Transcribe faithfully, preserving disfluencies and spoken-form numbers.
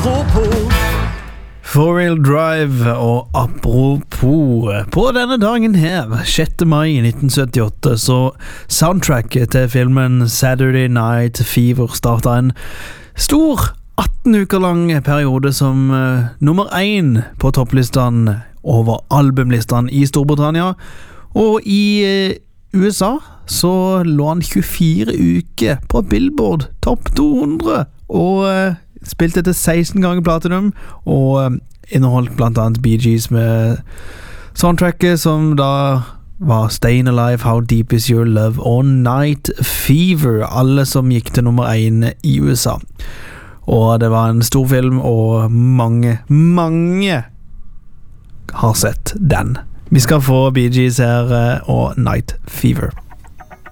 apropos. Four-wheel drive og apropos. På denne dagen her, sjette mai nitten syttiåtte, så soundtracket til filmen Saturday Night Fever startet en stor atten uker lang periode som uh, nummer én på topplistene over albumlistene i Storbritannia, og i uh, U S A så lå han tjuefire uker på Billboard Top to hundre, og uh, spilte til seksten ganger platinum, og um, inneholdt blant annet Bee Gees med soundtracket som da var Stayin' Alive, How Deep Is Your Love og Night Fever, alle som gikk til nummer én i U S A. Og det var en stor film, og mange, mange har sett den. Vi skal få Bee Gees her og Night Fever.